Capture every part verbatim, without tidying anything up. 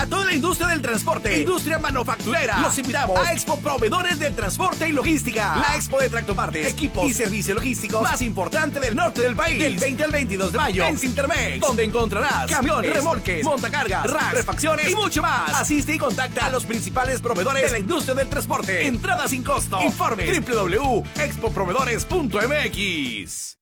a toda la industria del transporte, industria manufacturera. Los invitamos a Expo Proveedores del Transporte y Logística, la expo de tractopartes, equipos y servicios logísticos más importante del norte del país. Del veinte al veintidós de mayo en Cintermex, donde encontrarás camiones, remolques, montacargas, racks, refacciones y mucho más. Asiste y contacta a los principales proveedores de la industria del transporte. Entrada sin costo. Informe doble u doble u doble u punto expo proveedores punto m x.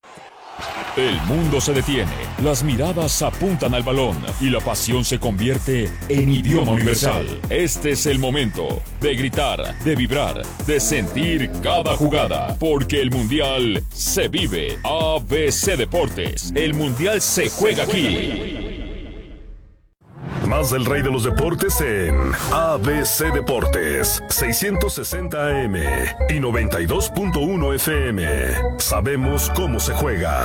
El mundo se detiene, las miradas apuntan al balón y la pasión se convierte en idioma universal. Este es el momento de gritar, de vibrar, de sentir cada jugada, porque el Mundial se vive. A B C Deportes, el Mundial se juega aquí. Más del rey de los deportes en A B C Deportes, seiscientos sesenta A M y noventa y dos punto uno F M. Sabemos cómo se juega.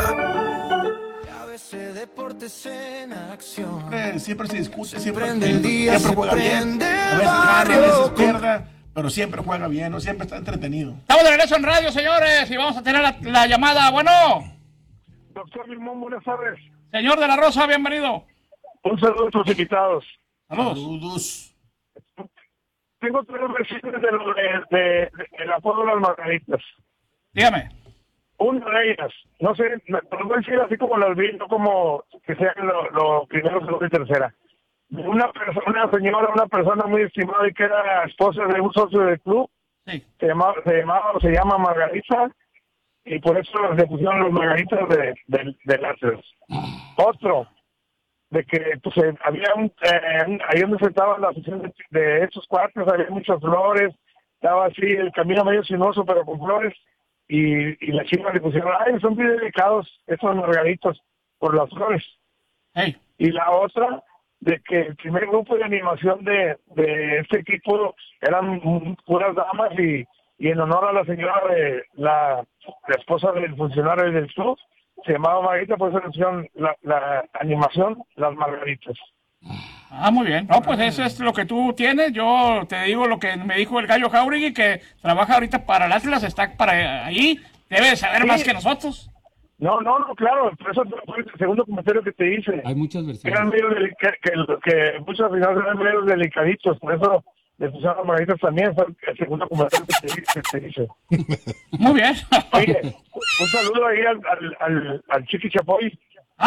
A B C Deportes en acción. Eh, siempre se discute, siempre, prende el día, siempre juega bien. A veces gana, a veces pierda, pero siempre juega bien, ¿no? Siempre está entretenido. Estamos de regreso en radio, señores, y vamos a tener la, la llamada. Bueno. Doctor Limón, buenas tardes. Señor de la Rosa, bienvenido. Un saludo a nuestros invitados. Saludos. Saludos. Tengo tres versiones de, lo de, de, de, de la apodo de las Margaritas. Dígame. Una de ellas, no sé, pero voy a decir así como lo olvido, no como que sean lo, lo primero, segundo y tercera. Una persona, una señora, una persona muy estimada y que era esposa de un socio del club, sí. se llamaba, se llamaba, se llama Margarita, y por eso le pusieron los Margaritas de, de, de láser. Otro, de que pues eh, había un, eh, ahí donde se estaba la sesión de, de estos cuartos, había muchas flores, estaba así el camino medio sinuoso pero con flores, y, y la chica le pusieron, ay, son bien delicados esos margaritos por las flores. Hey. Y la otra, de que el primer grupo de animación de, de este equipo eran puras damas, y, y en honor a la señora de la, la esposa del funcionario del club, se llamaba Margarita, por eso le pusieron la, la animación Las Margaritas. Ah, muy bien. No, pues eso es lo que tú tienes. Yo te digo lo que me dijo el Gallo Jauregui, que trabaja ahorita para el Atlas, está para ahí. Debe de saber sí. más que nosotros. No, no, no, claro. Por eso fue el segundo comentario que te hice. Hay muchas versiones. Eran medio que, que, que muchos aficionados eran medio delicaditos, por eso le pusieron las Margaritas también. Fue el segundo comentario que te, que te hice. Muy bien. Oye, un saludo ahí al, al, al, al Chiqui Chapoy.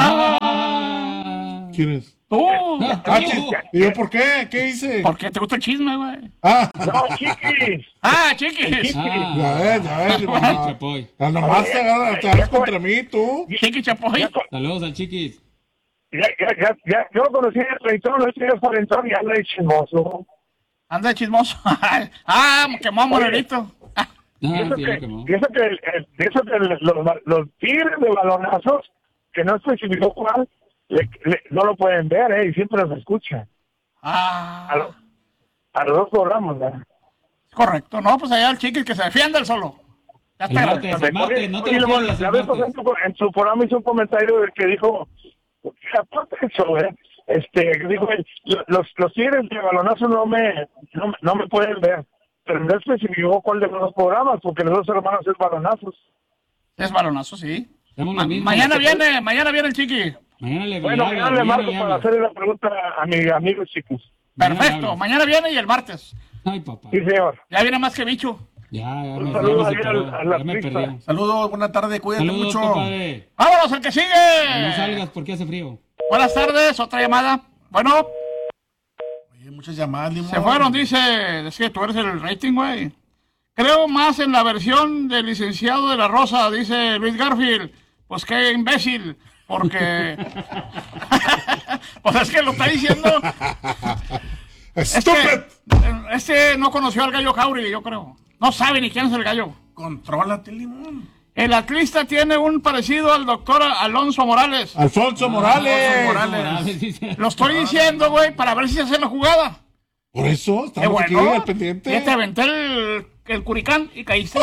Ah. ¿Quién es? Tú. Ah, ¿y yo por qué? ¿Qué hice? Porque te gusta el chisme, güey. Ah. No, Chiquis. Ah, Chiquis. Ah. Ya ves, ya ves. Chiqui Chapoy. Nomás te agarras, te agarras contra mí, tú. Chiqui Chapoy. Saludos al Chiquis. Ya, ya, ya, ya, yo lo conocí en el treintón, no estoy cuarentón y anda de chismoso. Anda de chismoso. Ah, quemó a Morelito. Y eso que, y eso que, el, el, eso que los, los tigres de balonazos, que no especificó cuál, le, le, no lo pueden ver, ¿eh? Y siempre los escuchan. Ah. A, lo, a los dos programas, ¿verdad? Correcto. No, pues allá el Chiquis que se defienda el solo. Ya está. Martes, el martes, no te lo pierdas, la vez pasada en, en su programa hizo un comentario que dijo, aparte de eso, ¿eh? Este, dijo, los, los tigres de balonazo no me, no, no me pueden ver. Pero no especificó cuál de los programas, porque los dos hermanos es balonazos. Es balonazo, sí. Ma mañana viene, mañana viene el Chiqui. Mañana le Bueno, mañana le marco para hacerle la pregunta a mi amigo Chiquis. Perfecto, mañana viene y el martes. Ay, papá. Sí, señor. Ya viene más que bicho. Ya, ya. Un saludo ahí a la pista. Saludos, buena tarde, cuídate Saludos, mucho. Compadre. ¡Vámonos, el que sigue! No salgas porque hace frío. Buenas tardes, otra llamada. Bueno. Oye, muchas llamadas, Limón. Se fueron, dice, decía, tú eres el rating, güey. Creo más en la versión del licenciado de la Rosa, dice Luis Garfield. Pues qué imbécil, porque... pues es que lo está diciendo... ¡Estúpido! Este, este no conoció al Gallo Jauregui, yo creo. No sabe ni quién es el Gallo. Contrólate, Limón. El atlista tiene un parecido al doctor Alonso Morales. Alfonso Morales. Alfonso Morales. Lo estoy diciendo, güey, para ver si se hace la jugada. Por eso, estamos bueno, aquí al pendiente. Ya te aventé el, el curicán y caíste.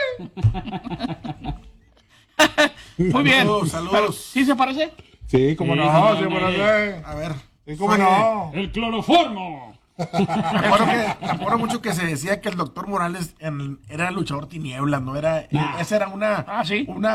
Muy bien. Saludos, saludos. ¿Sí se parece? Sí, cómo Sí, no, sí, sí, sí, bueno, sí. A ver. Sí, cómo no. El cloroformo. Me acuerdo, que, me acuerdo mucho que se decía que el doctor Morales en, era el luchador tinieblas, ¿no? Era, nah. Esa era una, ah, ¿sí? una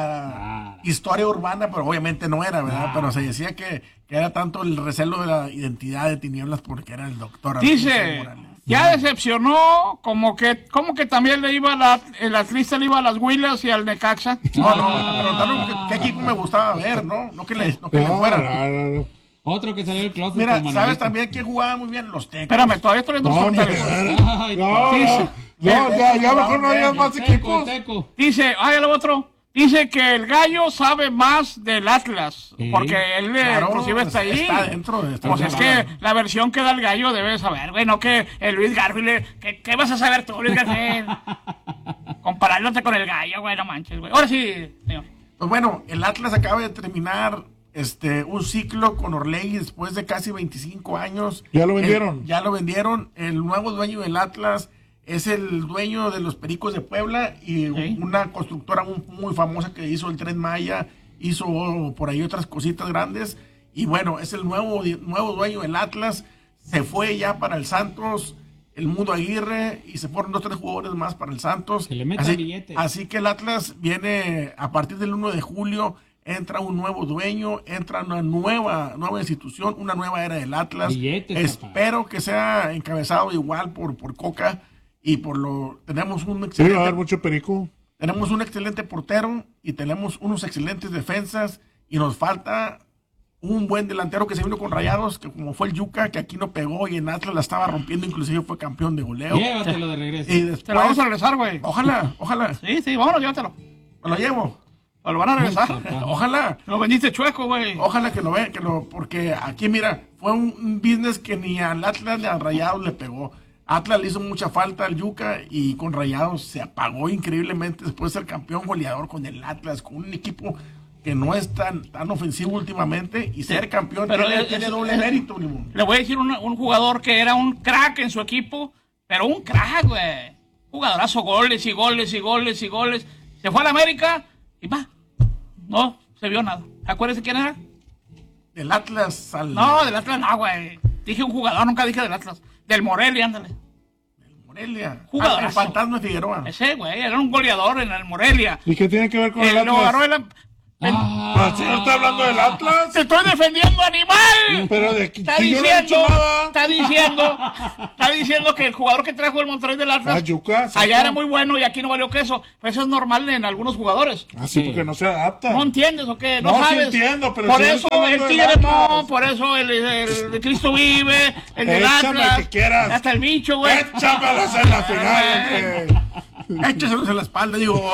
nah. historia urbana, pero obviamente no era, ¿verdad? Nah. Pero se decía que, que era tanto el recelo de la identidad de tinieblas porque era el doctor Dice, Morales. Ya decepcionó, como que como que también le iba la, el atlista le iba a las Huilas y al Necaxa. No, no, me preguntaron qué, qué equipo me gustaba ver, ¿no? No que le, no que no, le fuera. No, no, no. Otro que salió del closet. Mira, ¿sabes también quién jugaba muy bien? Los Tecos. Espérame, todavía estoy viendo los comentarios. No, no, no, ya, ya, ya mejor no había más equipos. Dice, hay el otro. Dice que el Gallo sabe más del Atlas, ¿sí? Porque él claro, inclusive está ahí. Está dentro de Pues es que la versión que da el Gallo debe saber, güey, no que el Luis Garfield, ¿qué, qué vas a saber tú, Luis Garfield? Comparándote con el Gallo, güey, no manches, güey. Ahora sí, señor. Pues bueno, el Atlas acaba de terminar este un ciclo con Orlegui después de casi veinticinco años. ¿Ya lo vendieron? El, ya lo vendieron. El nuevo dueño del Atlas es el dueño de los Pericos de Puebla y ¿sí? una constructora muy, muy famosa que hizo el Tren Maya, hizo por ahí otras cositas grandes. Y bueno, es el nuevo, nuevo dueño del Atlas. Se fue ya para el Santos, el Mundo Aguirre, y se fueron dos o tres jugadores más para el Santos. Que le meta así, billete. Así que el Atlas viene a partir del uno de julio. Entra un nuevo dueño, entra una nueva nueva institución, una nueva era del Atlas. Billetes, Espero papá. que sea encabezado igual por, por Coca. Y por lo tenemos un excelente, sí, va a haber mucho perico. Tenemos un excelente portero y tenemos unos excelentes defensas y nos falta un buen delantero que se vino con Rayados, que como fue el Yuca, que aquí no pegó y en Atlas la estaba rompiendo, inclusive fue campeón de goleo. Llévatelo de regreso. Y después, te lo vamos a regresar, güey. Ojalá, ojalala. Sí, sí, vámonos, llévatelo. Me lo llevo. ¿Me lo van a regresar? Ojalá. Lo vendiste chueco, güey. Ojalá que lo vean, que lo, porque aquí, mira, fue un business que ni al Atlas ni al Rayados le pegó. Atlas le hizo mucha falta al Yuca y con Rayados se apagó increíblemente después de ser campeón goleador con el Atlas, con un equipo que no es tan, tan ofensivo últimamente y ser campeón pero tiene, es, tiene es, doble es, mérito. Limón. Le voy a decir un, un jugador que era un crack en su equipo, pero un crack, güey. Jugadorazo, goles y goles y goles y goles. Se fue a la América y va. No se vio nada. ¿Acuérdese quién era? Del Atlas al... No, del Atlas no, güey. Dije un jugador, nunca dije del Atlas. Del Morelia, ándale. Del Morelia. Jugadorazo. Ah, el Fantasma Figueroa. Ese, güey, era un goleador en el Morelia. ¿Y qué tiene que ver con el, el Atlas? Lo agarró el... El... Ah, ¿sí no está hablando del Atlas? ¡Te estoy defendiendo, animal! Pero de está si diciendo, yo no he hecho nada. Está diciendo, está diciendo que el jugador que trajo el Monterrey del Atlas ah, Yuca, allá era muy bueno y aquí no valió queso. Pues eso es normal en algunos jugadores. Ah, sí, porque no se adapta. ¿No entiendes o qué? No, no sabes. Sí entiendo, pero por si eso no el Tigre no, por eso el, el, el de Cristo vive, el del Atlas, que quieras. hasta el bicho, güey. Échamelos en la final. Échaselos en la espalda, digo.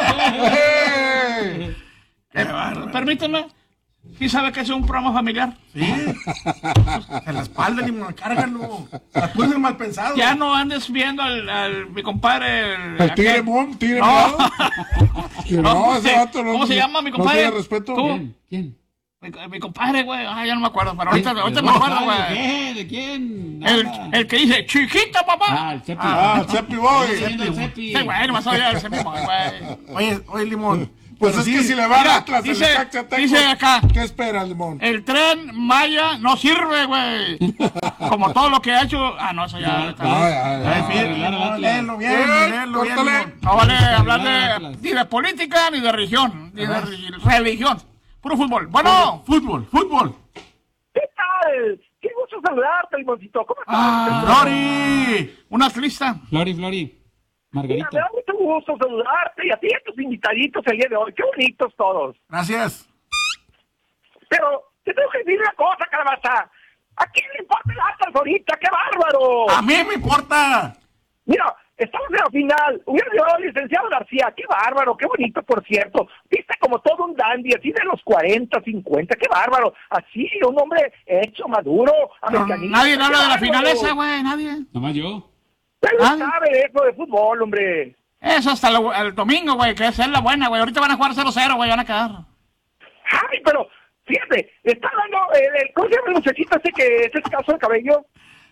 Eh, permíteme, ¿sí sabe que es un programa familiar? Sí. En la espalda, ni cárgalo. Tú eres mal pensado. Ya no andes viendo al, al mi compadre. El, el Tigre Mon, Tigre no. no, no, ese vato no. ¿Cómo se llama mi compadre? No tiene respeto. ¿Quién? ¿Quién? Mi, mi compadre, güey. Ah, ya no me acuerdo, pero ahorita, ahorita me acuerdo, güey. ¿De qué? ¿De quién? El, el que dice, chiquita, papá. Ah, el Cepi. Ah, el Cepi Boy. Sí, güey, no me sabía el Cepi Boy, güey. Oye, oye, Limón. Pues es sí, que si le va mira, a Atlas, dice, el Necaxa, dice acá. ¿Qué esperas, Limón? El Tren Maya no sirve, güey. Como todo lo que ha hecho. Ah, no, eso ya. No, está no, bien. ya, ya, En fin, ya, ya, léelo bien, Bien, léelo bien. córtale. Limón. no vale hablar de, ni de política ni de religión. Ni de re- religión. Puro fútbol. Bueno. Fútbol, fútbol. ¿Qué tal? Qué gusto saludarte, Limoncito. ¿Cómo estás? Ah, Flori. Una atlista. Flori, Flori. Mira, Margarito. me da mucho gusto saludarte y a ti y a tus invitaditos el día de hoy. Qué bonitos todos. Gracias. Pero te tengo que decir una cosa, Calabaza. ¿A quién le importa el Atlas ahorita? ¡Qué bárbaro! A mí me importa. Mira, estamos en la final. Hubiera llevado al licenciado García. ¡Qué bárbaro! ¡Qué bonito, por cierto! Viste como todo un dandy, así de los cuarenta, cincuenta. ¡Qué bárbaro! Así, un hombre hecho, maduro, americanista. Nadie habla de la ¡Qué final bárbaro! esa, güey. Nadie. Nomás yo. Pero Ah. sabe de eso de fútbol, hombre. Eso hasta el, el domingo, güey. Que esa es la buena, güey. Ahorita van a jugar cero cero, güey. Van a quedar. Ay, pero, fíjate, está hablando, el, el, ¿cómo se llama el muchachito ese que es escaso de cabello?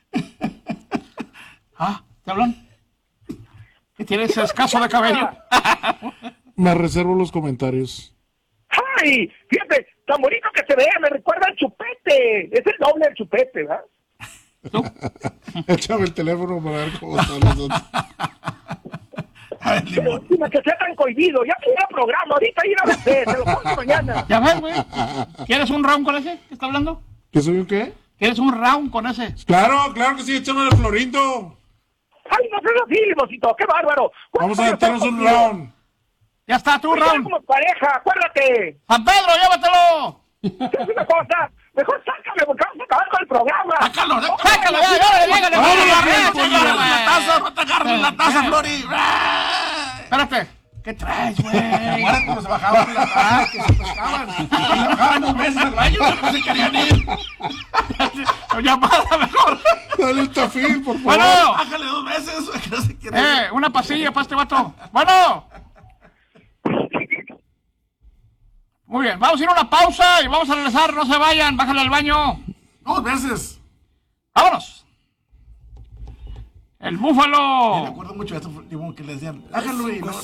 Ah, ¿te hablan? ¿Que tienes escaso de cabello? Me reservo los comentarios. Ay, fíjate, tan bonito que se ve, me recuerda al Chupete. Es el doble del Chupete, ¿verdad? Échame el teléfono para ver cómo están los otros. Pero encima que sea tan cohibido, ya tiene programa, ahorita ir a ver, te lo pongo mañana. Ya ves, güey. ¿Quieres un round con ese que está hablando? ¿Qué soy un qué? ¿Quieres un round con ese? Claro, claro que sí, échame el Florindo. Ay, no seas así, Limosito, qué bárbaro. Vamos a aventarnos un round. Ya está, tu Oye, round. como pareja, acuérdate. San Pedro, llévatelo. Es una cosa, mejor sácame porque vamos a acabar con el programa. Sácalo, Sácalo, ya, ya, llégale. la taza, no te agarres la taza, Flori. Espérate. ¿Qué traes, güey? Ahora como se bajaban la taza, que se pescaban. Se bajaban dos veces al baño, no se querían ir. Llamada mejor. Dale el tafil, por favor. Bueno. Bájale dos veces, que no se quiere ir. Eh, una pasilla para este vato. Bueno. Muy bien, vamos a ir a una pausa y vamos a regresar. No se vayan, bájale al baño. Dos veces. Vámonos. El búfalo. Me acuerdo mucho de esto, que le decían, bájalo y no.